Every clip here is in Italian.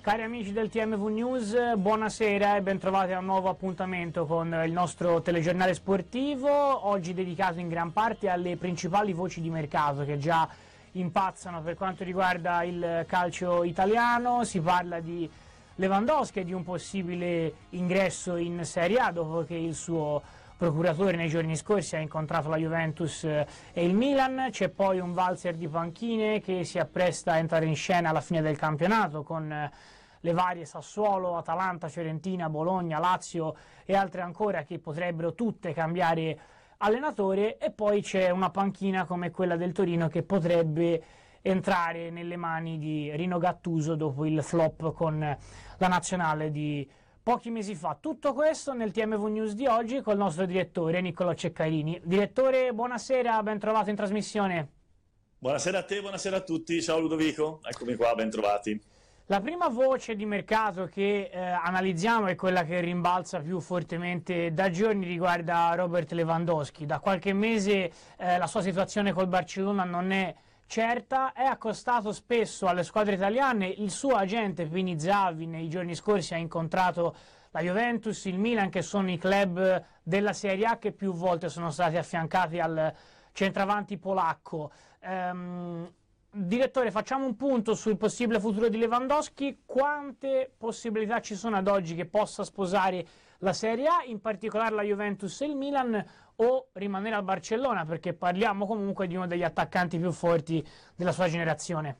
Cari amici del TMV News, buonasera e bentrovati a un nuovo appuntamento con il nostro telegiornale sportivo, oggi dedicato in gran parte alle principali voci di mercato che già impazzano per quanto riguarda il calcio italiano. Si parla di Lewandowski e di un possibile ingresso in Serie A dopo che il suo procuratore nei giorni scorsi ha incontrato la Juventus e il Milan. C'è poi un valzer di panchine che si appresta a entrare in scena alla fine del campionato con le varie Sassuolo, Atalanta, Fiorentina, Bologna, Lazio e altre ancora che potrebbero tutte cambiare allenatore, e poi c'è una panchina come quella del Torino che potrebbe entrare nelle mani di Rino Gattuso dopo il flop con la nazionale di pochi mesi fa. Tutto questo nel TMV News di oggi col nostro direttore Niccolò Ceccarini. Direttore, buonasera, ben trovato in trasmissione. Buonasera a te, buonasera a tutti, ciao Ludovico, eccomi qua, ben trovati. La prima voce di mercato che analizziamo è quella che rimbalza più fortemente da giorni, riguarda Robert Lewandowski. Da qualche mese la sua situazione col Barcellona non è certa, è accostato spesso alle squadre italiane. Il suo agente Pini Zahavi nei giorni scorsi ha incontrato la Juventus, il Milan, che sono i club della Serie A che più volte sono stati affiancati al centravanti polacco. Direttore, facciamo un punto sul possibile futuro di Lewandowski. Quante possibilità ci sono ad oggi che possa sposare la Serie A, in particolare la Juventus e il Milan, o rimanere al Barcellona, perché parliamo comunque di uno degli attaccanti più forti della sua generazione?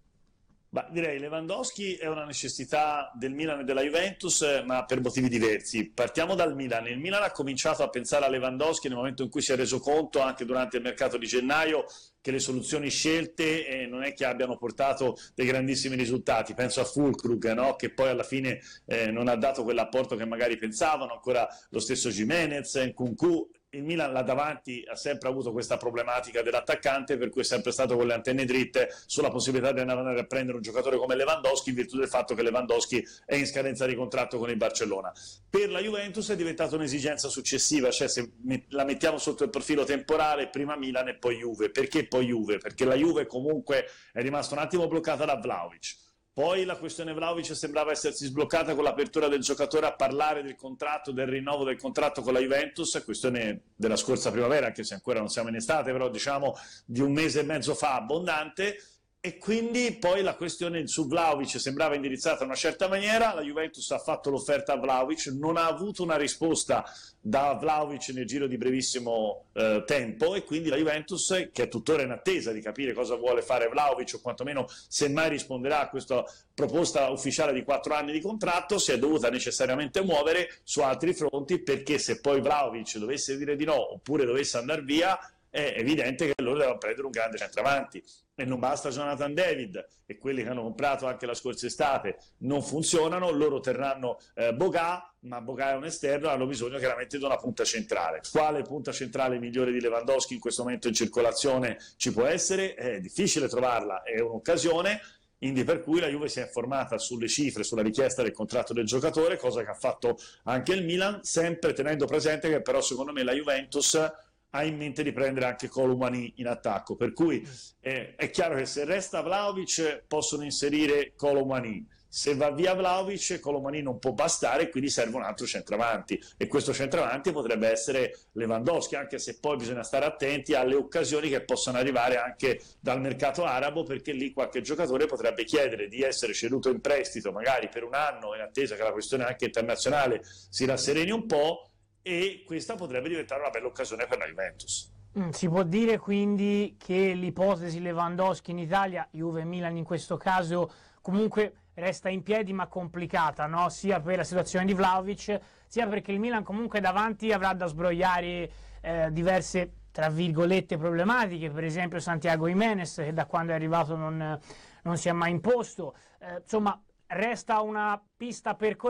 Direi Lewandowski è una necessità del Milan e della Juventus, ma per motivi diversi. Partiamo dal Milan. Il Milan ha cominciato a pensare a Lewandowski nel momento in cui si è reso conto, anche durante il mercato di gennaio, che le soluzioni scelte non è che abbiano portato dei grandissimi risultati. Penso a Füllkrug, no? Che poi alla fine non ha dato quell'apporto che magari pensavano, ancora lo stesso Giménez, Nkunku. Il Milan là davanti ha sempre avuto questa problematica dell'attaccante, per cui è sempre stato con le antenne dritte sulla possibilità di andare a prendere un giocatore come Lewandowski, in virtù del fatto che Lewandowski è in scadenza di contratto con il Barcellona. Per la Juventus è diventata un'esigenza successiva, cioè se la mettiamo sotto il profilo temporale, prima Milan e poi Juve. Perché poi Juve? Perché la Juve comunque è rimasta un attimo bloccata da Vlahovic. Poi la questione Vlahovic sembrava essersi sbloccata con l'apertura del giocatore a parlare del contratto, del rinnovo del contratto con la Juventus, questione della scorsa primavera, anche se ancora non siamo in estate, però diciamo di un mese e mezzo fa abbondante. E quindi poi la questione su Vlahovic sembrava indirizzata in una certa maniera, la Juventus ha fatto l'offerta a Vlahovic, non ha avuto una risposta da Vlahovic nel giro di brevissimo tempo, e quindi la Juventus, che è tuttora in attesa di capire cosa vuole fare Vlahovic, o quantomeno se mai risponderà a questa proposta ufficiale di 4 anni di contratto, si è dovuta necessariamente muovere su altri fronti, perché se poi Vlahovic dovesse dire di no oppure dovesse andare via, è evidente che loro devono prendere un grande centravanti. E non basta Jonathan David, e quelli che hanno comprato anche la scorsa estate non funzionano, loro terranno Boga, ma Boga è un esterno, hanno bisogno chiaramente di una punta centrale. Quale punta centrale migliore di Lewandowski in questo momento in circolazione ci può essere? È difficile trovarla, è un'occasione. Quindi per cui la Juve si è informata sulle cifre, sulla richiesta del contratto del giocatore, cosa che ha fatto anche il Milan, sempre tenendo presente che però secondo me la Juventus ha in mente di prendere anche Kolo Muani in attacco, per cui è chiaro che se resta Vlahovic possono inserire Kolo Muani, se va via Vlahovic Kolo Muani non può bastare, quindi serve un altro centravanti, e questo centravanti potrebbe essere Lewandowski, anche se poi bisogna stare attenti alle occasioni che possono arrivare anche dal mercato arabo, perché lì qualche giocatore potrebbe chiedere di essere ceduto in prestito magari per un anno, in attesa che la questione anche internazionale si rassereni un po', e questa potrebbe diventare una bella occasione per la Juventus. Si può dire quindi che l'ipotesi Lewandowski in Italia, Juve e Milan in questo caso, comunque resta in piedi ma complicata, no? Sia per la situazione di Vlahovic, sia perché il Milan comunque davanti avrà da sbrogliare diverse, tra virgolette, problematiche, per esempio Santiago Giménez, che da quando è arrivato non si è mai imposto. Insomma, resta una pista percorribile.